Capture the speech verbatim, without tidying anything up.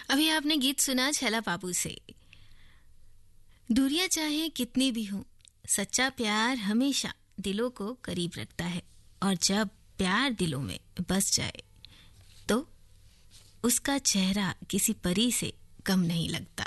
अभी आपने गीत सुना छैला बाबू से। दूरियां चाहे कितनी भी हों, सच्चा प्यार हमेशा दिलों को करीब रखता है, और जब प्यार दिलों में बस जाए तो उसका चेहरा किसी परी से कम नहीं लगता।